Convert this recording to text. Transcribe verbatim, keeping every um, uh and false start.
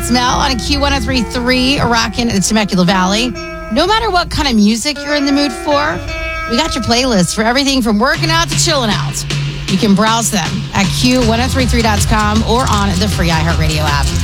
It's Mel on a Q one oh three point three, rocking the Temecula Valley. No matter what kind of music you're in the mood for, we got your playlist for everything from working out to chilling out. You can browse them at Q ten thirty-three dot com or on the free iHeartRadio app.